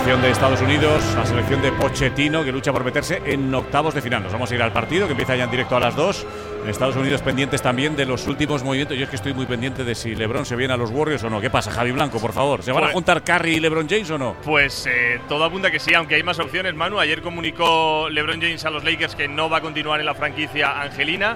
selección de Estados Unidos, la selección de Pochettino, que lucha por meterse en octavos de final. Nos vamos a ir al partido, que empieza ya en directo a las 2. En Estados Unidos pendientes también de los últimos movimientos. Yo es que estoy muy pendiente de si LeBron se viene a los Warriors o no. ¿Qué pasa, Javi Blanco, por favor? ¿Se van a juntar Curry y LeBron James o no? Pues todo apunta que sí, aunque hay más opciones, Manu. Ayer comunicó LeBron James a los Lakers que no va a continuar en la franquicia angelina.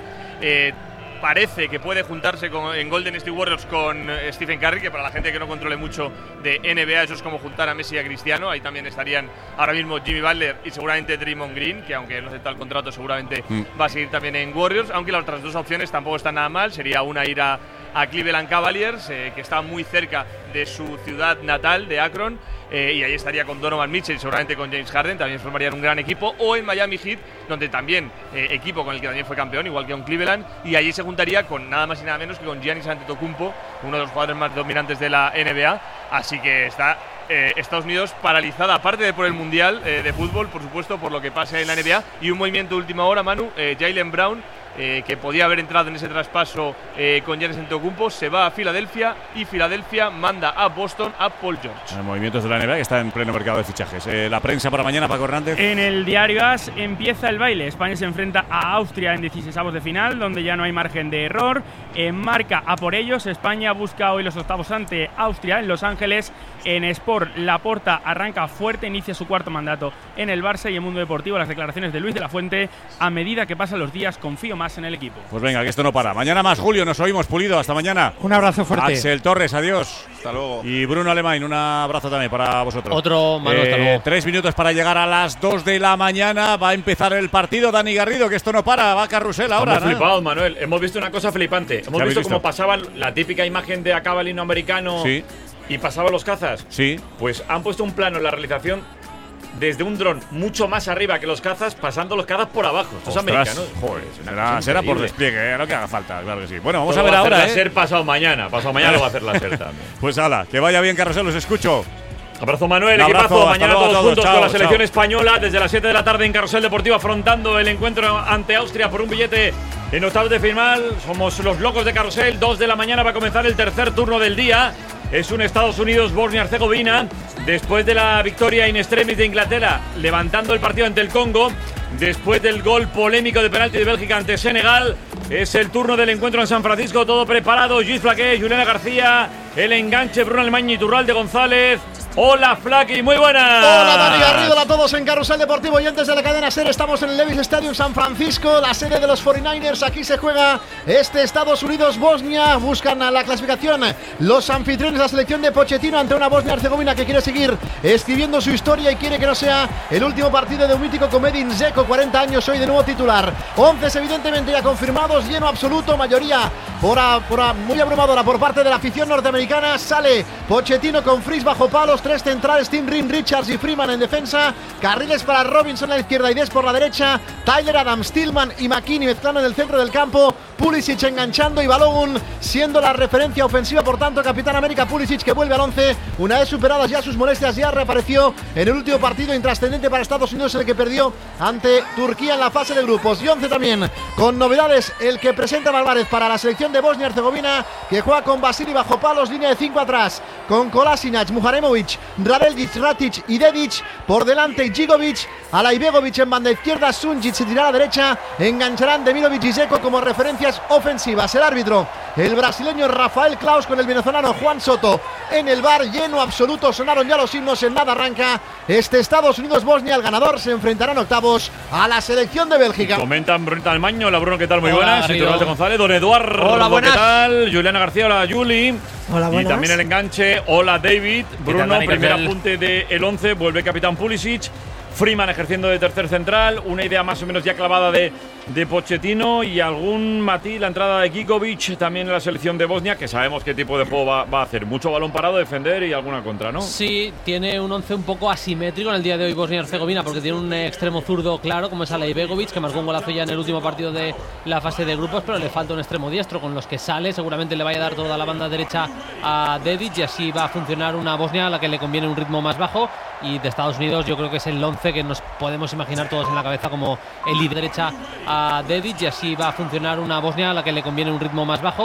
Parece que puede juntarse en Golden State Warriors con Stephen Curry, que para la gente que no controle mucho de NBA, eso es como juntar a Messi y a Cristiano. Ahí también estarían ahora mismo Jimmy Butler y seguramente Draymond Green, que aunque no acepta el contrato seguramente va a seguir también en Warriors, aunque las otras dos opciones tampoco están nada mal. Sería una ir a Cleveland Cavaliers, que está muy cerca de su ciudad natal, de Akron, y ahí estaría con Donovan Mitchell y seguramente con James Harden, también formarían un gran equipo, o en Miami Heat, donde también equipo con el que también fue campeón, igual que en Cleveland, y allí se juntaría con nada más y nada menos que con Giannis Antetokounmpo, uno de los jugadores más dominantes de la NBA, así que está Estados Unidos paralizada, aparte de por el Mundial de fútbol, por supuesto, por lo que pasa en la NBA, y un movimiento de última hora, Manu, Jaylen Brown, que podía haber entrado en ese traspaso con Giannis Antetokounmpo, se va a Filadelfia y Filadelfia manda a Boston a Paul George. Movimientos de la NBA que está en pleno mercado de fichajes. La prensa para mañana, Paco Hernández. En el diario AS empieza el baile. España se enfrenta a Austria en 16avos de final, donde ya no hay margen de error. En marca a por ellos. España busca hoy los octavos ante Austria en Los Ángeles. En Sport, Laporta arranca fuerte, inicia su cuarto mandato en el Barça. Y en Mundo Deportivo, las declaraciones de Luis de la Fuente: a medida que pasan los días, confío más en el equipo. Pues venga, que esto no para. Mañana más, Julio, nos oímos, Pulido. Hasta mañana. Un abrazo fuerte. Axel Torres, adiós. Hasta luego. Y Bruno Alemán, un abrazo también para vosotros. Otro, Manu, hasta luego. 3 minutos para llegar a las 2 de la mañana. Va a empezar el partido. Dani Garrido, que esto no para. Va a carrusel ahora. Hemos flipado, Manuel. Hemos visto una cosa flipante. Hemos visto cómo pasaban la típica imagen de acabalino americano. Sí. Y pasaban los cazas. Sí. Pues han puesto un plano en la realización desde un dron mucho más arriba que los cazas, pasando los cazas por abajo. Estos americanos. Joder, será por despliegue, lo que haga falta, claro que sí. Bueno, vamos todo a ver ahora. Va a hacer pasado mañana. Pasado mañana lo va a hacer la SER también. Pues hala, que vaya bien, Carrusel, los escucho. Abrazo, Manuel, un abrazo, equipazo. Mañana todos juntos chao, con la selección chao. española desde las 7 de la tarde en Carrusel Deportivo, afrontando el encuentro ante Austria por un billete en octavos de final. Somos los locos de Carrusel. 2 de la mañana va a comenzar el tercer turno del día. Es un Estados Unidos-Bosnia-Herzegovina. Después de la victoria in extremis de Inglaterra, levantando el partido ante el Congo. Después del gol polémico de penalti de Bélgica ante Senegal. Es el turno del encuentro en San Francisco. Todo preparado. Luis Flaqué, Juliana García. El enganche, Bruno Alemán y Turral de González. Hola, Flaky, muy buenas. Hola, Dani Garrido, hola a todos en Carrusel Deportivo y antes de la cadena SER. Estamos en el Levi's Stadium San Francisco, la sede de los 49ers. Aquí se juega este Estados Unidos-Bosnia. Buscan a la clasificación los anfitriones, la selección de Pochettino, ante una Bosnia-Herzegovina que quiere seguir escribiendo su historia y quiere que no sea el último partido de un mítico como Edin Dzeko, 40 años hoy de nuevo titular. 11 evidentemente ya confirmados, lleno absoluto, mayoría muy abrumadora por parte de la afición norteamericana. Sale Pochettino con Fries bajo palos, 3 centrales, Tim Rim, Richards y Freeman en defensa, carriles para Robinson a la izquierda y Des por la derecha, Tyler Adams, Tillman y McKinney mezclando en el centro del campo, Pulisic enganchando y Balogun siendo la referencia ofensiva, por tanto Capitán América Pulisic, que vuelve al 11 una vez superadas ya sus molestias. Ya reapareció en el último partido intrascendente para Estados Unidos, el que perdió ante Turquía en la fase de grupos. Y 11 también con novedades, el que presenta Álvarez para la selección de Bosnia-Herzegovina, que juega con Vasili bajo palos, línea de 5 atrás, con Kolasinac, Muharemovic, Radeljic, Ratic y Dedic, por delante Gigovic, Alaibegovic en banda izquierda, Sunjic se tirará a la derecha, engancharán Demirovic y Dzeko como referencias ofensivas. El árbitro, el brasileño Rafael Claus, con el venezolano Juan Soto en el bar, lleno absoluto, sonaron ya los himnos, en nada arranca este Estados Unidos-Bosnia. El ganador se enfrentará en octavos a la selección de Bélgica. Comentan Brunita Almaño, hola Bruno, ¿qué tal? Muy Hola, buenas. Y Turral de González, Don Eduardo, hola, buenas. ¿qué tal? Juliana García, hola Juli. Hola, buenas. Y también el enganche, hola David. Bruno, Dani? primer ¿Qué tal? apunte del 11, vuelve capitán Pulisic. Freeman ejerciendo de tercer central, una idea más o menos ya clavada de Pochettino, y algún matiz la entrada de Gigovic también en la selección de Bosnia, que sabemos qué tipo de juego va a hacer. Mucho balón parado, defender y alguna contra, ¿no? Sí, tiene un 11 un poco asimétrico en el día de hoy Bosnia-Herzegovina, porque tiene un extremo zurdo claro como es Alaibegovic, que marcó un golazo ya en el último partido de la fase de grupos, pero le falta un extremo diestro con los que sale. Seguramente le vaya a dar toda la banda derecha a Dedic y así va a funcionar una Bosnia a la que le conviene un ritmo más bajo. Y de Estados Unidos yo creo que es el 11 que nos podemos imaginar todos en la cabeza como el líder derecha a Dedic y así va a funcionar una Bosnia a la que le conviene un ritmo más bajo.